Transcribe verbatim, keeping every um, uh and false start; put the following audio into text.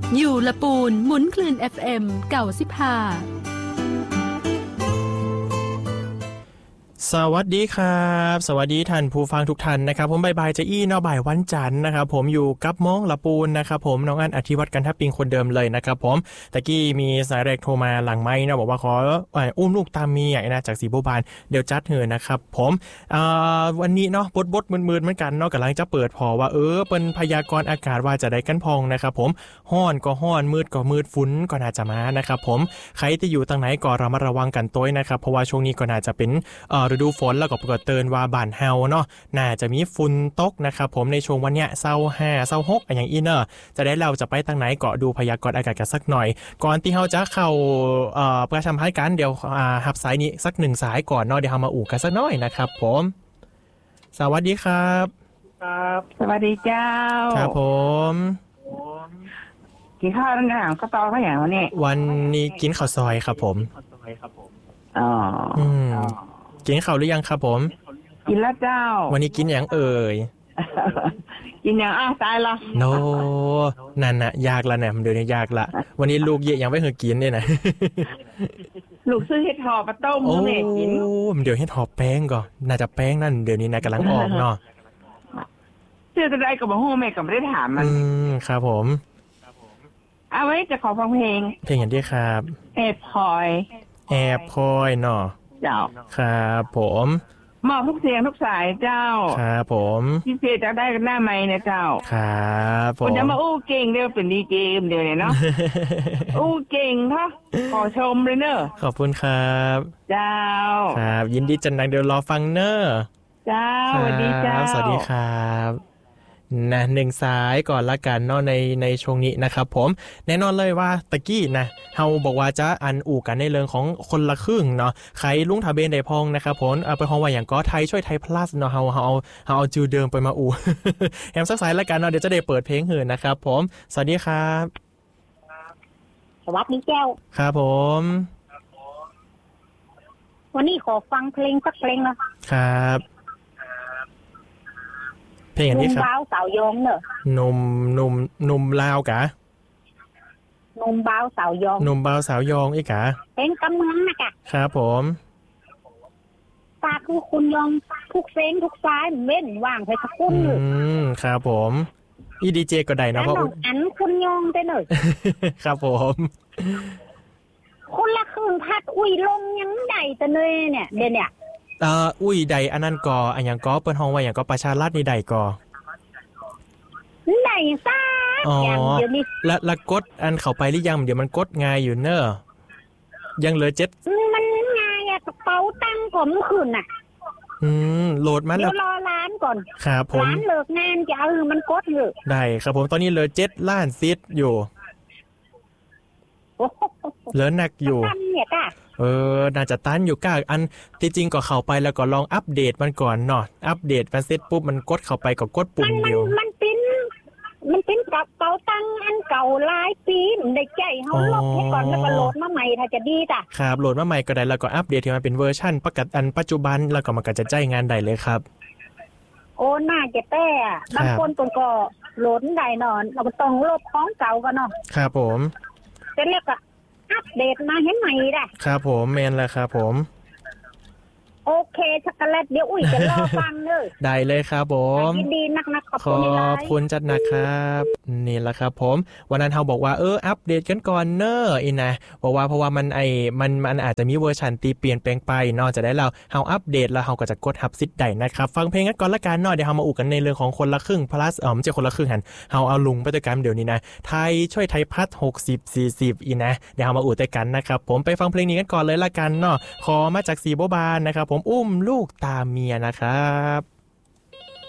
อยู่ละปูนหมุนคลื่น เอฟ เอ็ม เก้าสิบห้าสวัสดีครับสวัสดีท่านผู้ฟังทุกท่านนะครับผมบ่ายๆจะอี้เนาะบ่ายวันจันทร์นะครับผมอยู่กับม้องละปูนนะครับผมน้องอันอธิวัฒน์กันทับปิงคนเดิมเลยนะครับผมตะกี้มีสายแรกโทรมาหลังไมค์เนาะบอกว่าขออุ้มลูกตามเมียนะจากสีบัวบานเดี๋ยวจัดเหินนะครับผมวันนี้เนาะบดๆมืดๆเหมือนกันเนาะกำลังจะเปิดพอว่าเออเป็นพยากรณ์อากาศว่าจะได้กันพองนะครับผมห้อนก็ห้อนมืดก็มืดฝนก็น่าจะมานะครับผมใครที่อยู่ทางไหนก็ระมัดระวังกันตัวนะครับเพราะว่าช่วงนี้ก็น่าจะเป็นฤดูฝนแล้วก็ประกาศเตือนว่าบ้านเฮาเนาะน่าจะมีฝุ่นตกนะครับผมในช่วงวันเนี้ยเศร้าห้าเศร้าหกอย่างอีเนอร์จะได้เราจะไปทางไหนเกาะดูพยากรณ์อากาศกันสักหน่อยก่อนที่เฮาจะเข้าเอ่อประชาสัมพันธ์กันเดี๋ยวอ่าหับสายนี้สักหนึ่งสายก่อนเนาะเดี๋ยวเฮามาอู่กันสักหน่อยนะครับผมสวัสดีครับครับสวัสดีเจ้าครับผมกินข้าวแล้วไงก็ตอข้าวอย่างวันนี้วันนี้กินข้าวซอยครับผมอ๋ออืมกินข้าวหรือยังครับผมกินแล้วเจ้าวันนี้กินอย่างเอ่ยกินอย่างอ้าวตายละโนนั่นน่ะยากละเนี่ยเดี๋ยวนี้ยากละวันนี้ลูกเยอะยังไม่เคยกินเนี่ยนะลูกซื้อเห็ดหอบมาต้มแม่กินโอ้เดี๋ยวเห็ดหอบแป้งก่อนน่าจะแป้งนั่นเดี๋ยวนี้นะกำลังออกเนาะซื้อจะได้กับบ่ฮู้แม่ก็ไม่ได้ถามมันอืมครับผมเอาไว้จะขอฟังเพลงเพลงอย่างที่ครับแอบพลอยแอบพลอยเนาะเจ้าครับผมมอบทุกเสียงทุกสายเจ้าครับผมพี่เพจจะได้กันหน้าไมค์นะเจ้าครับผมคนจะมาอู้เก่งเดี๋ยวเป็นดีเกมเดี๋ยวเนี่ยเนาะอู้เก่งเนาะขอชมเลยเนอะขอบคุณครับเจ้าครับยินดีจังนักเดี๋ยวรอฟังเนอะเจ้าสวัสดีเจ้าสวัสดีครับนะหนึ่งสายก่อนละกันเนาะในในช่วงนี้นะครับผมแน่นอนเลยว่าตะกี้นะเฮาบอกว่าจะอันอู่กันในเรื่องของคนละครึ่งเนาะใครลุงทะเบนได้พองนะครับผมเอาไปห้องว่าอย่างก็ไทยช่วยไทยพลัสเนาะเฮาเฮาเอาเฮาเอาจือเดิมไปมาอู่แฮมสักสายละกันเนาะเดี๋ยวจะได้เปิดเพลงเหินนะครับผมสวัสดีครับสวัสดีแก้วครับผมวันนี้ขอฟังเพลงสักเพลงนะครับเพลงอันนี้ครับนุ่มบ้าวสาวยองเนอะนุ่มนุ่มนุ่มลาวกะนุ่มบ้าวสาวยองนุ่มบ้าวสาวยองอีกะเพลงกำลังนะกะครับผมตาคือคุณยองทุกเซ้งทุกซ้ายเว้นว่างไปสักคุณเลยอืมครับผมอีดีเจก็ได้นะเพราะอันคุณยองได้เลยครับผมคนละครึ่งพัดอุ้ยลงยังใดแต่เนยเนี่ยเดี๋ยวเนี่ยเอ่ออุ้ยใดอันนั้นก่ออันอย่างก็เปิ้นฮ้องว่าอย่างก็ประชารัฐนี่ใดก่อใดซ่าอย่างเดี๋ยวนี้ละละกดอันเข้าไปหรือยังเดี๋ยวมันกดง่ายอยู่เนอะยังเหลือเจ็ดมันง่ายอะกระเป๋าตังค์ผมคืนน่ะอืมโหลดมาแล้วรอร้านก่อนครับผมร้านเลิกงานจะเอามันกดเหรอได้ครับผมตอนนี้เหลือเจ็ดล้านซิทอยู่เหลือหนักอยู่เออน่าจะตันอยู่ก้าอันที่จริงก็เข้าไปแล้วก็ลองอัปเดตมันก่อนเนาะอัปเดตมาเสร็จปุ๊บมันกดเข้าไปก็กดปุ่มเดียวมันเป็นมันเป็นกระเป๋าตังค์อันเก่าหลายปีมันได้ใจเฮาลบให้ก่อนแล้วก็โหลดมาใหม่ถ้าจะดีจ้ะครับโหลดมาใหม่ก็ได้แล้วก็อัปเดตที่มันเป็นเวอร์ชั่นปกติอันปัจจุบันแล้วก็มันก็จะใจงานได้เลยครับโอ้น่าจะแต่บางคนก็โหลดได้นอนเราก็ต้องลบของเก่ากันเนาะครับผมเสร็จแล้วก็อัปเดตมาให้ใหม่ได้ครับผมแมนแล้วครับผมโอเคช็อกโกแลตเดี๋ยวอุ้ยจะรอฟังเลยได้เลยครับผมยินดีนักๆขอบคุณขอบคุณจัดนะครับนี่แหละครับผมวันนั้นเฮาบอกว่าเอออัปเดตกันก่อนเนอะอีนะบอกว่าเพราะว่ามันไอ้มันมันอาจจะมีเวอร์ชันตีเปลี่ยนแปลงไปเนาะจะได้เราเฮาอัปเดตแล้วเฮาก็จะกดรับสิทธิ์ได้นะครับฟังเพลงกันก่อนละกันเนาะเดี๋ยวเฮามาอู่กันในเรื่องของคนละครึ่ง plus เอ่อไม่ใช่คนละครึ่งหั่นเฮาเอาลุงไปด้วยกันเดี๋ยวนี้นะไทยช่วยไทยพัฒน์หกสิบ สี่สิบอีนะเดี๋ยวเฮามาอู่ด้วยกันนะครับผมไปฟังเพลงนี้กันก่อนเลยละกันเนาะขอมาจากสีบัวบานนะครับผมอุ้มลูกตามเมียนะครับ